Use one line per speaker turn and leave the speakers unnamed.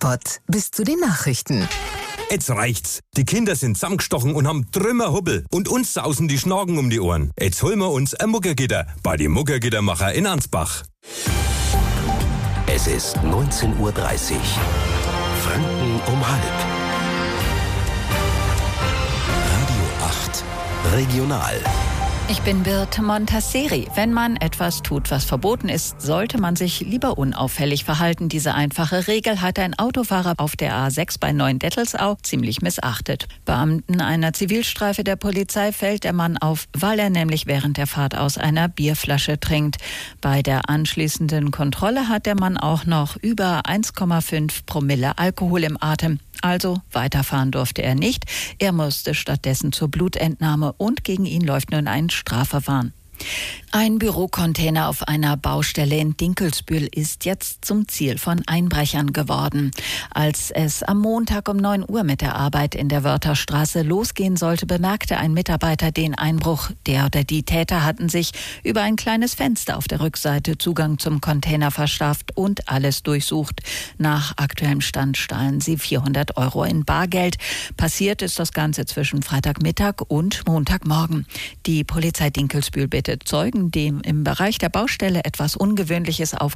Jackpot bis zu den Nachrichten.
Jetzt reicht's. Die Kinder sind zusammengestochen und haben Trümmerhubbel. Und uns sausen die Schnagen um die Ohren. Jetzt holen wir uns ein Muckergitter bei die Muckergittermacher in Ansbach.
Es ist 19:30 Uhr. Franken um halb. Radio 8 Regional.
Ich bin Birte Montasseri. Wenn man etwas tut, was verboten ist, sollte man sich lieber unauffällig verhalten. Diese einfache Regel hat ein Autofahrer auf der A6 bei Neuendettelsau ziemlich missachtet. Beamten einer Zivilstreife der Polizei fällt der Mann auf, weil er nämlich während der Fahrt aus einer Bierflasche trinkt. Bei der anschließenden Kontrolle hat der Mann auch noch über 1,5 Promille Alkohol im Atem. Also weiterfahren durfte er nicht. Er musste stattdessen zur Blutentnahme und gegen ihn läuft nun ein Strafverfahren. Ein Bürocontainer auf einer Baustelle in Dinkelsbühl ist jetzt zum Ziel von Einbrechern geworden. Als es am Montag um 9 Uhr mit der Arbeit in der Wörtherstraße losgehen sollte, bemerkte ein Mitarbeiter den Einbruch. Der oder die Täter hatten sich über ein kleines Fenster auf der Rückseite Zugang zum Container verschafft und alles durchsucht. Nach aktuellem Stand stahlen sie 400 € in Bargeld. Passiert ist das Ganze zwischen Freitagmittag und Montagmorgen. Die Polizei Dinkelsbühl bittet Zeugen, dem im Bereich der Baustelle etwas Ungewöhnliches